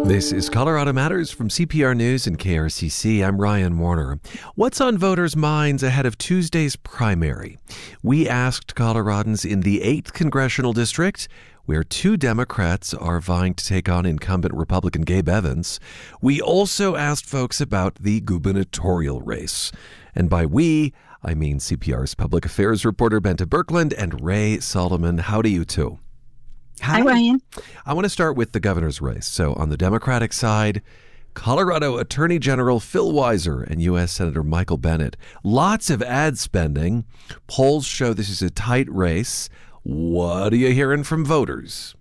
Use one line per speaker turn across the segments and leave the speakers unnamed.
This is Colorado Matters from CPR News and KRCC. I'm Ryan Warner. What's on voters' minds ahead of Tuesday's primary? We asked Coloradans in the 8th Congressional District, where 2 Democrats are vying to take on incumbent Republican Gabe Evans. We also asked folks about the gubernatorial race. And by we, I mean CPR's public affairs reporter Bente Birkeland and Ray Solomon. Howdy, you two.
Hi, Ryan.
I want to start with the governor's race. So on the Democratic side, Colorado Attorney General Phil Weiser and U.S. Senator Michael Bennet. Lots of ad spending. Polls show this is a tight race. What are you hearing from voters?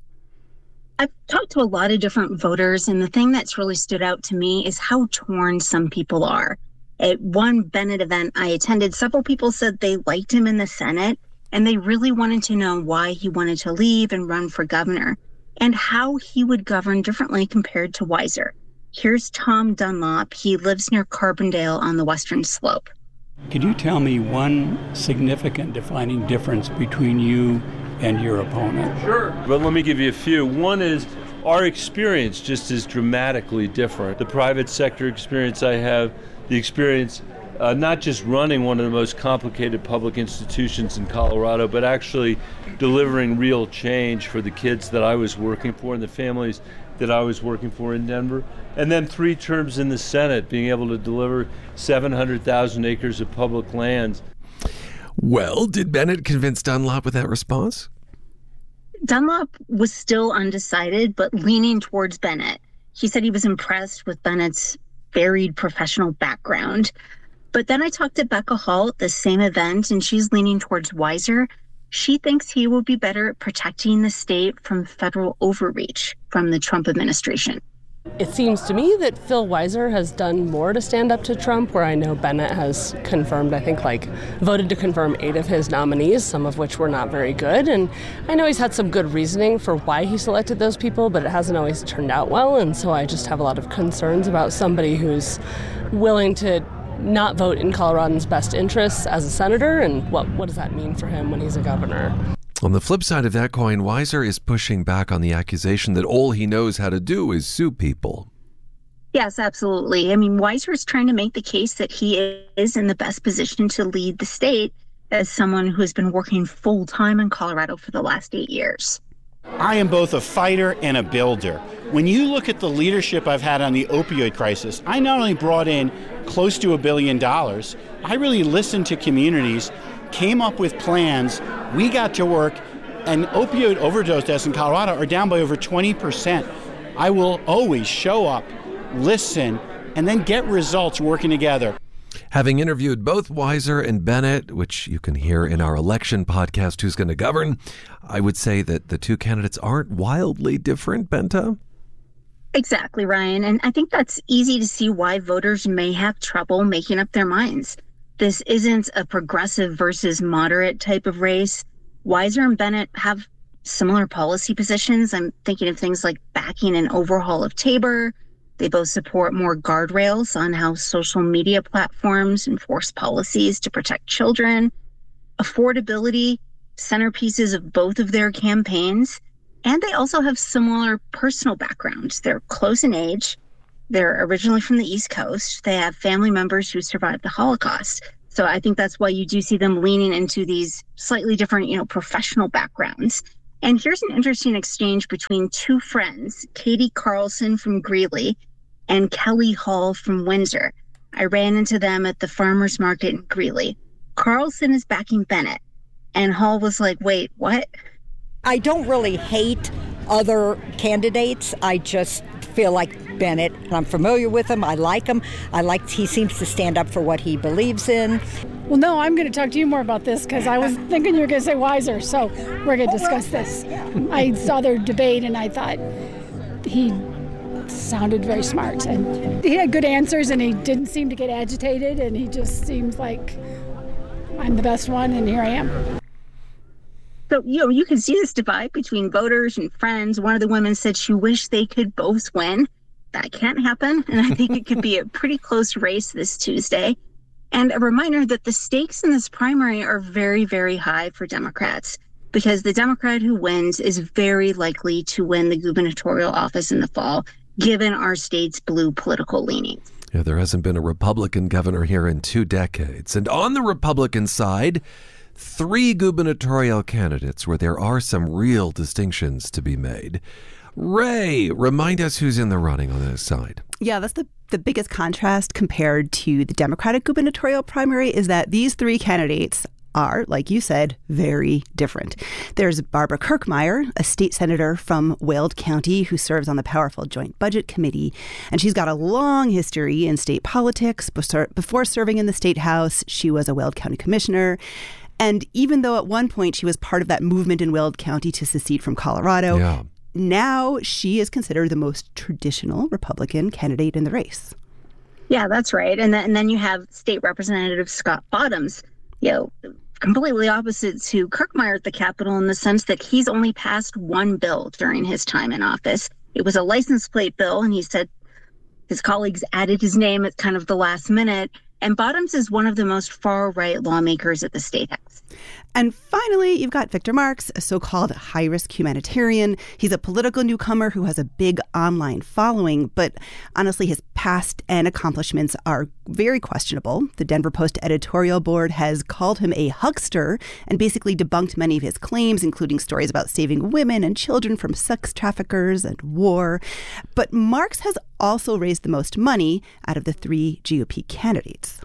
I've talked to a lot of different voters, and the thing that's really stood out to me is how torn some people are. At one Bennet event I attended, several people said they liked him in the Senate, and they really wanted to know why he wanted to leave and run for governor and how he would govern differently compared to Weiser. Here's Tom Dunlop. He lives near Carbondale on the Western Slope.
Could you tell me one significant defining difference between you and your opponent?
Sure. But let me give you a few. One is our experience just is dramatically different. The private sector experience I have, the experience not just running one of the most complicated public institutions in Colorado, but actually delivering real change for the kids that I was working for and the families that I was working for in Denver. And then 3 terms in the Senate, being able to deliver 700,000 acres of public lands.
Well, did Bennet convince Dunlop with that response?
Dunlop was still undecided, but leaning towards Bennet. He said he was impressed with Bennett's varied professional background. But then I talked to Becca Hall at the same event, and she's leaning towards Weiser. She thinks he will be better at protecting the state from federal overreach from the Trump administration.
It seems to me that Phil Weiser has done more to stand up to Trump, where I know Bennet has confirmed, voted to confirm 8 of his nominees, some of which were not very good. And I know he's had some good reasoning for why he selected those people, but it hasn't always turned out well. And so I just have a lot of concerns about somebody who's willing to not vote in Coloradans' best interests as a senator, and what does that mean for him when he's a governor?
On the flip side of that coin, Weiser is pushing back on the accusation that all he knows how to do is sue people.
Yes, absolutely. I mean, Weiser is trying to make the case that he is in the best position to lead the state as someone who has been working full-time in Colorado for the last 8 years.
I am both a fighter and a builder. When you look at the leadership I've had on the opioid crisis, I not only brought in close to $1 billion, I really listened to communities, came up with plans, we got to work, and opioid overdose deaths in Colorado are down by over 20%. I will always show up, listen, and then get results working together.
Having interviewed both Weiser and Bennet, which you can hear in our election podcast, Who's Going to Govern, I would say that the 2 candidates aren't wildly different, Bente?
Exactly, Ryan. And I think that's easy to see why voters may have trouble making up their minds. This isn't a progressive versus moderate type of race. Weiser and Bennet have similar policy positions. I'm thinking of things like backing an overhaul of Tabor. They both support more guardrails on how social media platforms enforce policies to protect children. Affordability, centerpieces of both of their campaigns. And they also have similar personal backgrounds. They're close in age. They're originally from the East Coast. They have family members who survived the Holocaust. So I think that's why you do see them leaning into these slightly different, professional backgrounds. And here's an interesting exchange between 2 friends, Katie Carlson from Greeley and Kelly Hall from Windsor. I ran into them at the farmer's market in Greeley. Carlson is backing Bennet, and Hall was like, wait, what?
I don't really hate other candidates. I just feel like Bennet, and I'm familiar with him. I like him. He seems to stand up for what he believes in.
Well, no, I'm going to talk to you more about this because I was thinking you were going to say Weiser, so we're going to discuss this. I saw their debate and I thought he sounded very smart and he had good answers and he didn't seem to get agitated and he just seems like I'm the best one and here I am.
So, you can see this divide between voters and friends. One of the women said she wished they could both win. That can't happen. And I think it could be a pretty close race this Tuesday. And a reminder that the stakes in this primary are very, very high for Democrats because the Democrat who wins is very likely to win the gubernatorial office in the fall. given our state's blue political leanings.
Yeah, there hasn't been a Republican governor here in 2 decades. And on the Republican side, 3 gubernatorial candidates where there are some real distinctions to be made. Ray, remind us who's in the running on this side.
Yeah, that's the biggest contrast compared to the Democratic gubernatorial primary is that these 3 candidates are, like you said, very different. There's Barbara Kirkmeyer, a state senator from Weld County who serves on the powerful Joint Budget Committee. And she's got a long history in state politics. Before serving in the state house, she was a Weld County commissioner. And even though at one point she was part of that movement in Weld County to secede from Colorado, now she is considered the most traditional Republican candidate in the race.
Yeah, that's right. And then you have State Representative Scott Bottoms, completely opposite to Kirkmeyer at the Capitol in the sense that he's only passed 1 bill during his time in office. It was a license plate bill, and he said his colleagues added his name at kind of the last minute. And Bottoms is one of the most far-right lawmakers at the State House.
And finally, you've got Victor Marx, a so-called high-risk humanitarian. He's a political newcomer who has a big online following, but honestly, his past and accomplishments are very questionable. The Denver Post editorial board has called him a huckster and basically debunked many of his claims, including stories about saving women and children from sex traffickers and war. But Marx has also raised the most money out of the 3 GOP candidates.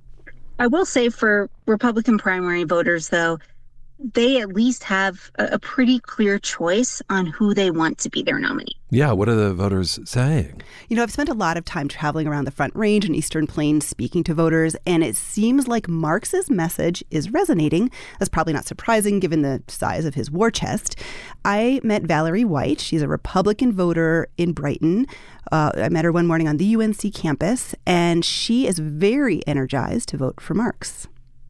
I will say for Republican primary voters, though, they at least have a pretty clear choice on who they want to be their nominee.
Yeah, what are the voters saying?
You know, I've spent a lot of time traveling around the Front Range and Eastern Plains speaking to voters, and it seems like Marx's message is resonating. That's probably not surprising given the size of his war chest. I met Valerie White. She's a Republican voter in Brighton. I met her one morning on the UNC campus, and she is very energized to vote for Marx.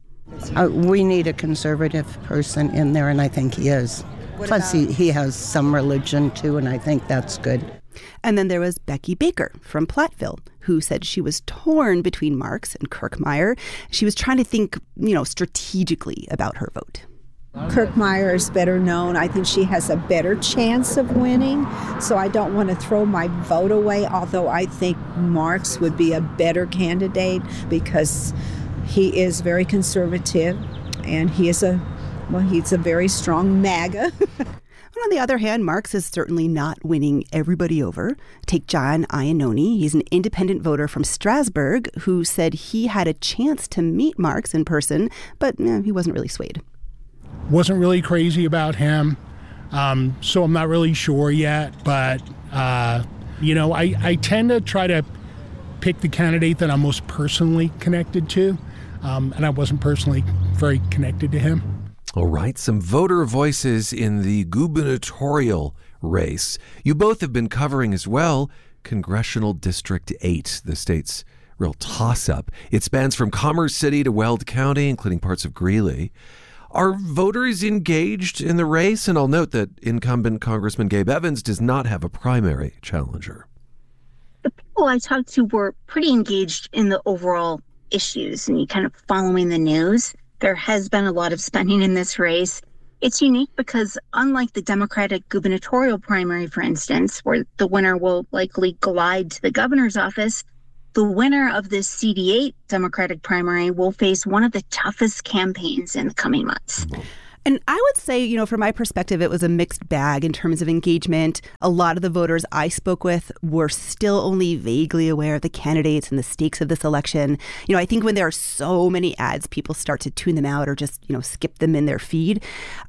We need a conservative person in there, and I think he is. Plus, he has some religion, too, and I think that's good.
And then there was Becky Baker from Platteville, who said she was torn between Marx and Kirkmeyer. She was trying to think, strategically about her vote.
Kirkmeyer is better known. I think she has a better chance of winning, so I don't want to throw my vote away, although I think Marx would be a better candidate because he is very conservative and he's a very strong MAGA.
On the other hand, Marx is certainly not winning everybody over. Take John Iannone. He's an independent voter from Strasburg who said he had a chance to meet Marx in person, but he wasn't really swayed.
Wasn't really crazy about him, so I'm not really sure yet. But, I tend to try to pick the candidate that I'm most personally connected to, and I wasn't personally very connected to him.
All right, some voter voices in the gubernatorial race. You both have been covering as well Congressional District 8, the state's real toss-up. It spans from Commerce City to Weld County, including parts of Greeley. Are voters engaged in the race? And I'll note that incumbent Congressman Gabe Evans does not have a primary challenger.
The people I talked to were pretty engaged in the overall issues and kind of following the news. There has been a lot of spending in this race. It's unique because unlike the Democratic gubernatorial primary, for instance, where the winner will likely glide to the governor's office, the winner of this CD8 Democratic primary will face one of the toughest campaigns in the coming months.
And I would say, from my perspective, it was a mixed bag in terms of engagement. A lot of the voters I spoke with were still only vaguely aware of the candidates and the stakes of this election. I think when there are so many ads, people start to tune them out or just, skip them in their feed.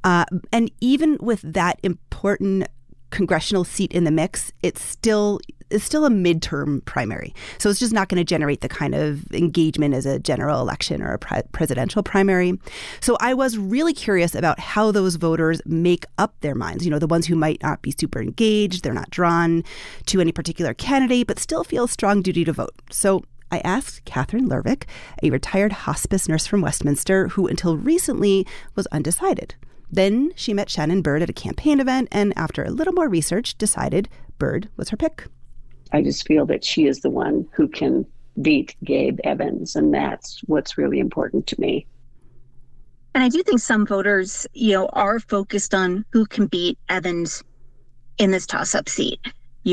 And even with that important congressional seat in the mix, it's still a midterm primary. So it's just not going to generate the kind of engagement as a general election or a presidential primary. So I was really curious about how those voters make up their minds. The ones who might not be super engaged, they're not drawn to any particular candidate, but still feel strong duty to vote. So I asked Catherine Lervick, a retired hospice nurse from Westminster, who until recently was undecided. Then she met Shannon Byrd at a campaign event, and after a little more research, decided Byrd was her pick.
I just feel that she is the one who can beat Gabe Evans, and that's what's really important to me.
And I do think some voters, are focused on who can beat Evans in this toss-up seat. You have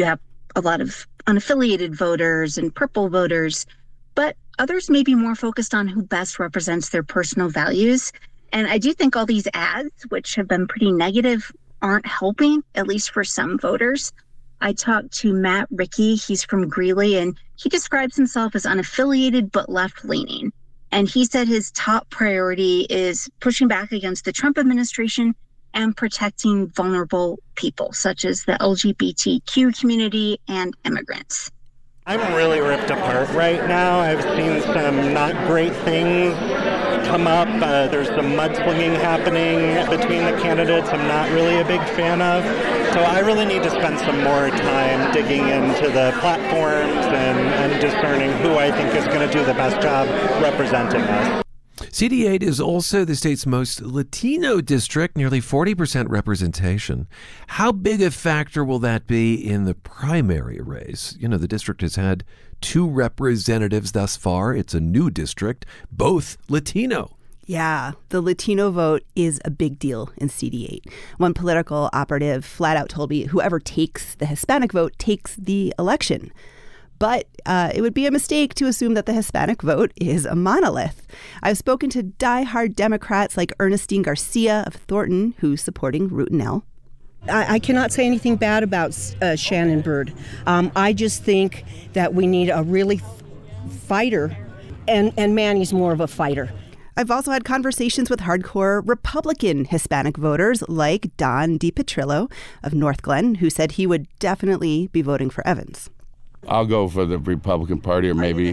a lot of unaffiliated voters and purple voters, but others may be more focused on who best represents their personal values. And I do think all these ads, which have been pretty negative, aren't helping, at least for some voters. I talked to Matt Rickey. He's from Greeley, and he describes himself as unaffiliated but left-leaning. And he said his top priority is pushing back against the Trump administration and protecting vulnerable people, such as the LGBTQ community and immigrants.
I'm really ripped apart right now. I've seen some not great things come up. There's some mudslinging happening between the candidates I'm not really a big fan of. So I really need to spend some more time digging into the platforms and discerning who I think is going to do the best job representing us.
CD8 is also the state's most Latino district, nearly 40% representation. How big a factor will that be in the primary race? You know, the district has had 2 representatives thus far. It's a new district, both Latino.
Yeah, the Latino vote is a big deal in CD8. One political operative flat out told me whoever takes the Hispanic vote takes the election. But it would be a mistake to assume that the Hispanic vote is a monolith. I've spoken to diehard Democrats like Ernestine Garcia of Thornton, who's supporting Root and Elle.
I cannot say anything bad about Shannon Byrd. I just think that we need a really fighter, and Manny's more of a fighter.
I've also had conversations with hardcore Republican Hispanic voters like Don DiPetrillo of North Glen, who said he would definitely be voting for Evans.
I'll go for the Republican Party, or maybe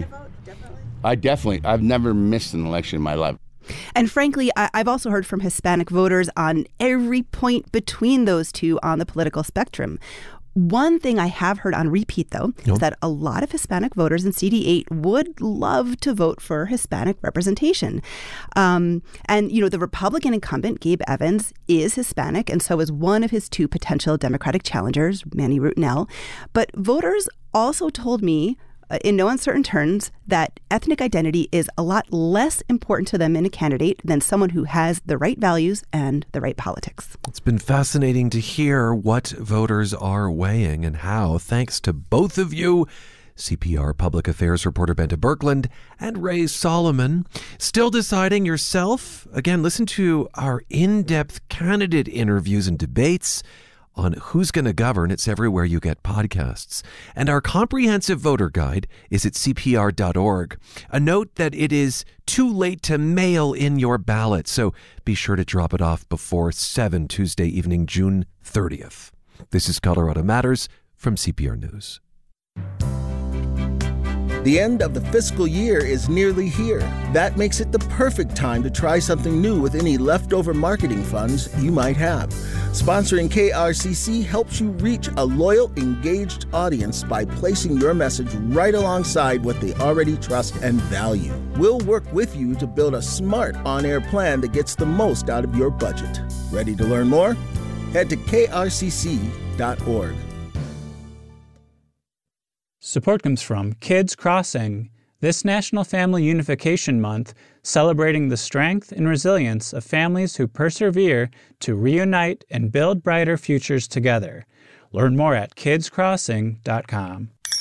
I've never missed an election in my life.
And frankly, I've also heard from Hispanic voters on every point between those two on the political spectrum. One thing I have heard on repeat, though, is that a lot of Hispanic voters in CD8 would love to vote for Hispanic representation. And, you know, the Republican incumbent, Gabe Evans, is Hispanic, and so is one of his 2 potential Democratic challengers, Manny Root and Elle. But voters also told me, in no uncertain terms, that ethnic identity is a lot less important to them in a candidate than someone who has the right values and the right politics.
It's been fascinating to hear what voters are weighing and how, thanks to both of you, CPR Public Affairs reporter Bente Birkeland and Ray Solomon. Still deciding yourself? Again, listen to our in-depth candidate interviews and debates on Who's Gonna Govern. It's everywhere you get podcasts. And our comprehensive voter guide is at CPR.org. A note that it is too late to mail in your ballot, so be sure to drop it off before 7 Tuesday evening, June 30th. This is Colorado Matters from CPR News.
The end of the fiscal year is nearly here. That makes it the perfect time to try something new with any leftover marketing funds you might have. Sponsoring KRCC helps you reach a loyal, engaged audience by placing your message right alongside what they already trust and value. We'll work with you to build a smart on-air plan that gets the most out of your budget. Ready to learn more? Head to krcc.org.
Support comes from Kids Crossing, this National Family Unification Month, celebrating the strength and resilience of families who persevere to reunite and build brighter futures together. Learn more at kidscrossing.com.